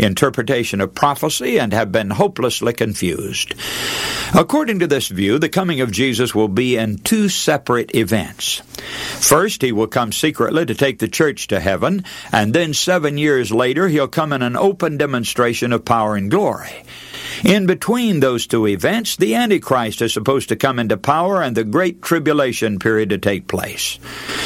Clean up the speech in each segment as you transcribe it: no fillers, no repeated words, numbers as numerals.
interpretation of prophecy and have been hopelessly confused. According to this view, the coming of Jesus will be in two separate events. First, he will come secretly to take the church to heaven, and then 7 years later, he'll come in an open demonstration of power and glory. In between those two events, the Antichrist is supposed to come into power and the Great Tribulation period to take place.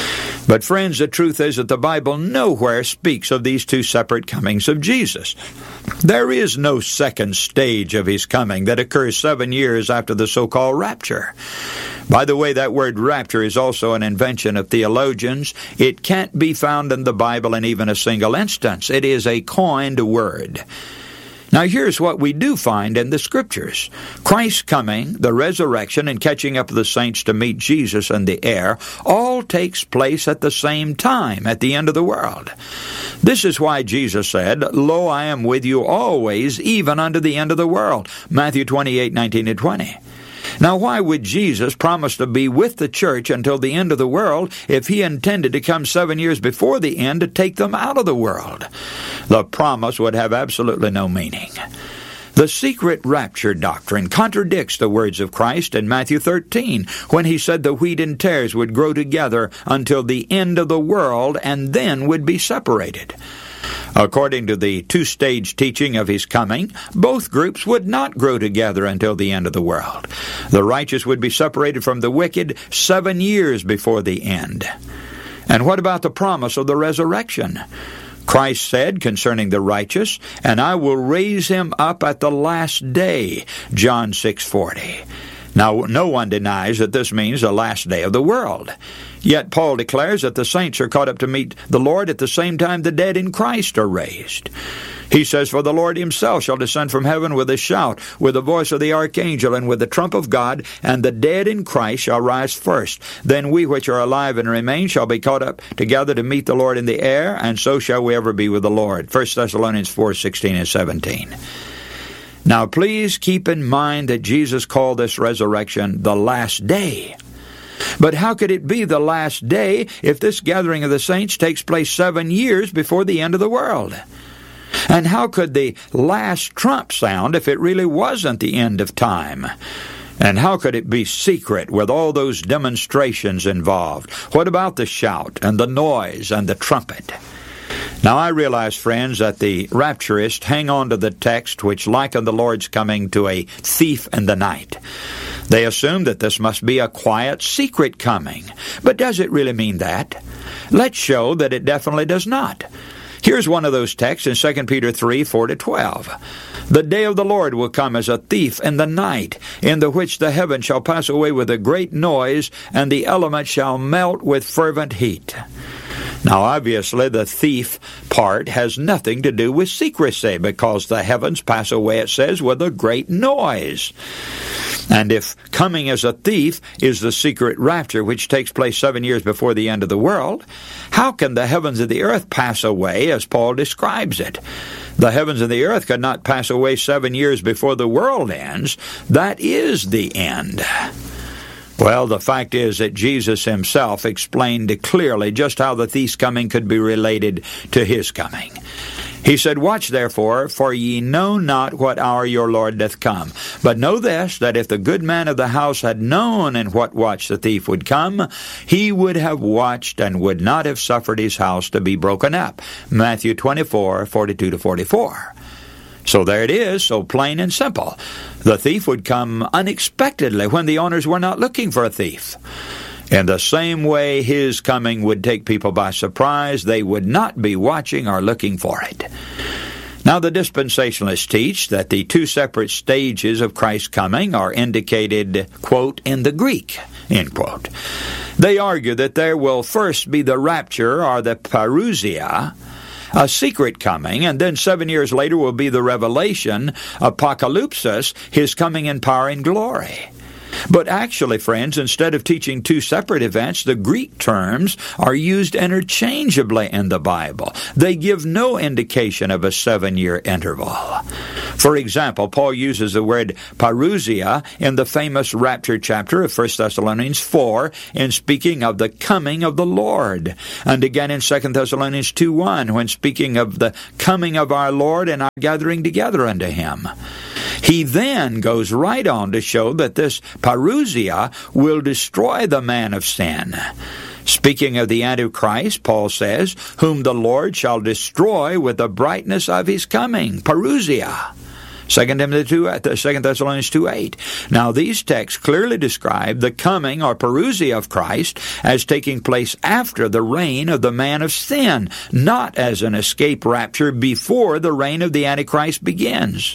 But friends, the truth is that the Bible nowhere speaks of these two separate comings of Jesus. There is no second stage of his coming that occurs 7 years after the so-called rapture. By the way, that word rapture is also an invention of theologians. It can't be found in the Bible in even a single instance. It is a coined word. Now here's what we do find in the Scriptures. Christ's coming, the resurrection, and catching up of the saints to meet Jesus in the air all takes place at the same time, at the end of the world. This is why Jesus said, "Lo, I am with you always, even unto the end of the world." Matthew 28:19-20. Now, why would Jesus promise to be with the church until the end of the world if he intended to come 7 years before the end to take them out of the world? The promise would have absolutely no meaning. The secret rapture doctrine contradicts the words of Christ in Matthew 13, when he said the wheat and tares would grow together until the end of the world and then would be separated. According to the two-stage teaching of his coming, both groups would not grow together until the end of the world. The righteous would be separated from the wicked 7 years before the end. And what about the promise of the resurrection? Christ said concerning the righteous, "And I will raise him up at the last day," John 6:40. Now, no one denies that this means the last day of the world. Yet Paul declares that the saints are caught up to meet the Lord at the same time the dead in Christ are raised. He says, "For the Lord himself shall descend from heaven with a shout, with the voice of the archangel, and with the trump of God, and the dead in Christ shall rise first. Then we which are alive and remain shall be caught up together to meet the Lord in the air, and so shall we ever be with the Lord." 1 Thessalonians 4:16-17. Now please keep in mind that Jesus called this resurrection the last day. But how could it be the last day if this gathering of the saints takes place 7 years before the end of the world? And how could the last trump sound if it really wasn't the end of time? And how could it be secret with all those demonstrations involved? What about the shout and the noise and the trumpet? Now I realize, friends, that the rapturists hang on to the text which liken the Lord's coming to a thief in the night. They assume that this must be a quiet, secret coming. But does it really mean that? Let's show that it definitely does not. Here's one of those texts in 2 Peter 3:4-12. "The day of the Lord will come as a thief in the night, in the which the heavens shall pass away with a great noise, and the elements shall melt with fervent heat." Now, obviously, the thief part has nothing to do with secrecy, because the heavens pass away, it says, with a great noise. And if coming as a thief is the secret rapture, which takes place 7 years before the end of the world, how can the heavens and the earth pass away as Paul describes it? The heavens and the earth could not pass away 7 years before the world ends. That is the end. Well, the fact is that Jesus himself explained clearly just how the thief's coming could be related to his coming. He said, "Watch therefore, for ye know not what hour your Lord doth come. But know this, that if the good man of the house had known in what watch the thief would come, he would have watched and would not have suffered his house to be broken up." Matthew 24:42-44. So there it is, so plain and simple. The thief would come unexpectedly when the owners were not looking for a thief. In the same way, his coming would take people by surprise. They would not be watching or looking for it. Now, the dispensationalists teach that the two separate stages of Christ's coming are indicated, quote, in the Greek, end quote. They argue that there will first be the rapture or the parousia, a secret coming, and then 7 years later will be the revelation, apocalypsis, his coming in power and glory. But actually, friends, instead of teaching two separate events, the Greek terms are used interchangeably in the Bible. They give no indication of a 7-year interval. For example, Paul uses the word parousia in the famous rapture chapter of 1 Thessalonians 4 in speaking of the coming of the Lord, and again in 2 Thessalonians 2:1 when speaking of the coming of our Lord and our gathering together unto Him. He then goes right on to show that this parousia will destroy the man of sin. Speaking of the Antichrist, Paul says, whom the Lord shall destroy with the brightness of His coming. Parousia. 2 Thessalonians 2:8. Now these texts clearly describe the coming or parousia of Christ as taking place after the reign of the man of sin, not as an escape rapture before the reign of the Antichrist begins.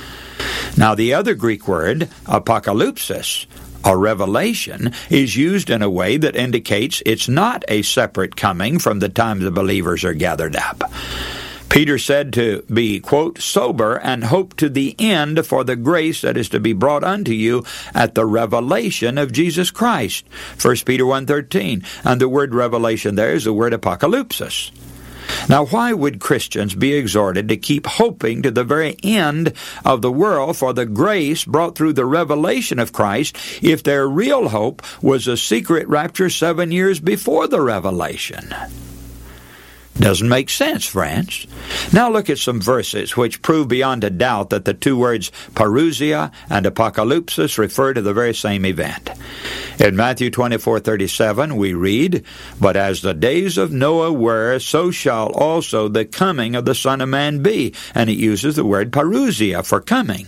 Now the other Greek word, apocalypsis, or revelation, is used in a way that indicates it's not a separate coming from the time the believers are gathered up. Peter said to be, quote, sober and hope to the end for the grace that is to be brought unto you at the revelation of Jesus Christ. 1 Peter 1:13. And the word revelation there is the word apocalypsis. Now, why would Christians be exhorted to keep hoping to the very end of the world for the grace brought through the revelation of Christ if their real hope was a secret rapture 7 years before the revelation? Doesn't make sense, friends. Now look at some verses which prove beyond a doubt that the two words parousia and apocalypsis refer to the very same event. In Matthew 24:37 we read, But as the days of Noah were, so shall also the coming of the Son of Man be. And it uses the word parousia for coming.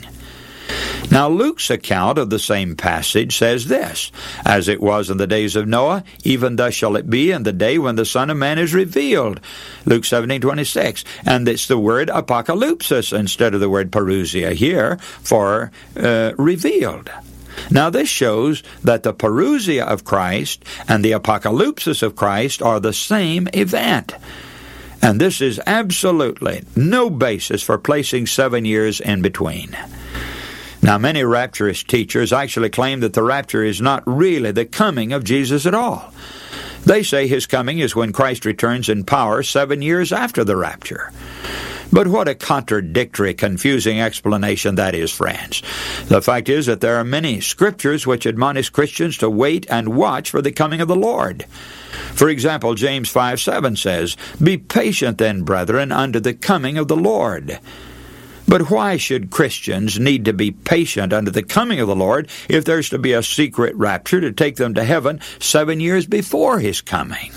Now Luke's account of the same passage says this, As it was in the days of Noah, even thus shall it be in the day when the Son of Man is revealed. Luke 17:26. And it's the word apocalypsis instead of the word parousia here for revealed. Now this shows that the parousia of Christ and the apocalypsis of Christ are the same event. And this is absolutely no basis for placing 7 years in between. Now, many rapturist teachers actually claim that the rapture is not really the coming of Jesus at all. They say His coming is when Christ returns in power 7 years after the rapture. But what a contradictory, confusing explanation that is, friends. The fact is that there are many scriptures which admonish Christians to wait and watch for the coming of the Lord. For example, James 5:7 says, Be patient then, brethren, unto the coming of the Lord. But why should Christians need to be patient unto the coming of the Lord if there's to be a secret rapture to take them to heaven 7 years before His coming?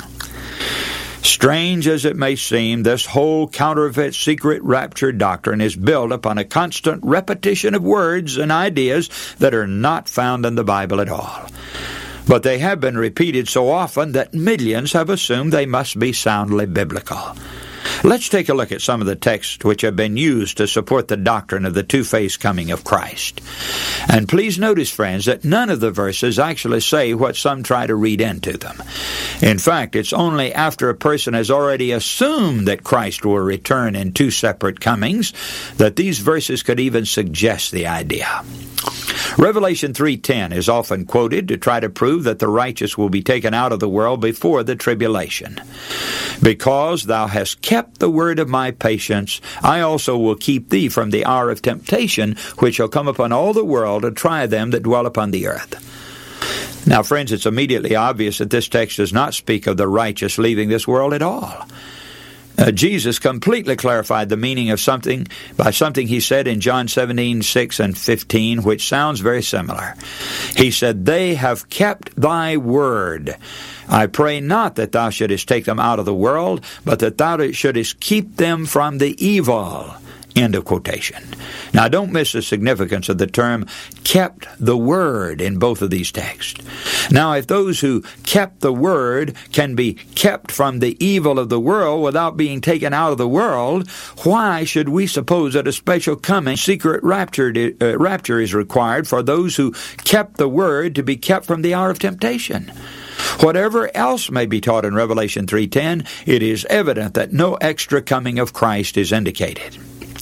Strange as it may seem, this whole counterfeit secret rapture doctrine is built upon a constant repetition of words and ideas that are not found in the Bible at all. But they have been repeated so often that millions have assumed they must be soundly biblical. Let's take a look at some of the texts which have been used to support the doctrine of the two-phase coming of Christ. And please notice, friends, that none of the verses actually say what some try to read into them. In fact, it's only after a person has already assumed that Christ will return in two separate comings that these verses could even suggest the idea. Revelation 3:10 is often quoted to try to prove that the righteous will be taken out of the world before the tribulation. Because thou hast kept the word of my patience, I also will keep thee from the hour of temptation, which shall come upon all the world to try them that dwell upon the earth. Now, friends, it's immediately obvious that this text does not speak of the righteous leaving this world at all. Jesus completely clarified the meaning of something by something He said in John 17:6 and 15, which sounds very similar. He said, They have kept thy word. I pray not that thou shouldest take them out of the world, but that thou shouldest keep them from the evil. End of quotation. Now, don't miss the significance of the term kept the word in both of these texts. Now, if those who kept the word can be kept from the evil of the world without being taken out of the world, why should we suppose that a special coming secret rapture is required for those who kept the word to be kept from the hour of temptation? Whatever else may be taught in Revelation 3:10, it is evident that no extra coming of Christ is indicated.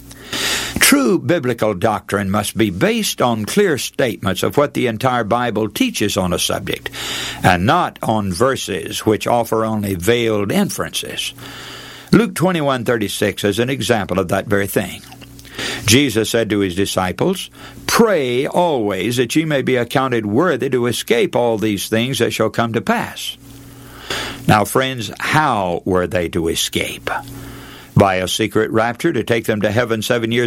True biblical doctrine must be based on clear statements of what the entire Bible teaches on a subject, and not on verses which offer only veiled inferences. Luke 21:36 is an example of that very thing. Jesus said to his disciples, "Pray always that ye may be accounted worthy to escape all these things that shall come to pass." Now, friends, how were they to escape? By a secret rapture to take them to heaven 7 years